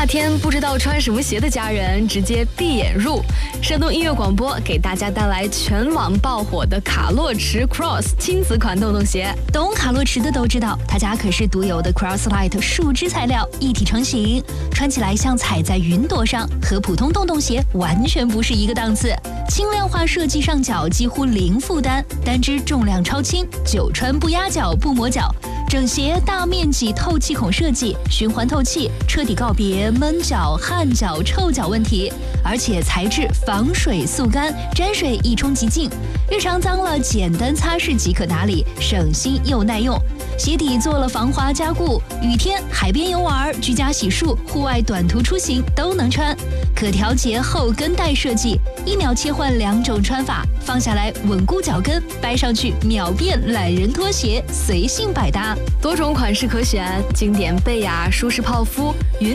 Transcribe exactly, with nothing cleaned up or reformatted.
夏天不知道穿什么鞋的家人，直接闭眼入。山东音乐广播给大家带来全网爆火的卡洛驰 Cross 亲子款洞洞鞋。 懂卡洛驰的都知道，他家可是独有的 Crosslight 树脂材料，一体成型，穿起来像踩在云朵上，和普通洞洞鞋完全不是一个档次。轻量化设计上脚几乎零负担，单只重量超轻，久穿不压脚不磨脚。整鞋大面积透气孔设计，循环透气，彻底告别闷脚、汗脚、臭脚问题。而且材质防水速干，沾水一冲即净，日常脏了简单擦拭即可打理，省心又耐用。鞋底做了防滑加固，雨天、海边游玩、居家洗漱、户外短途出行都能穿。可调节后跟带设计，一秒切换两种穿法，放下来稳固脚跟，掰上去秒变懒人拖鞋，随性百搭。 多种款式可选，经典贝雅、舒适泡芙、云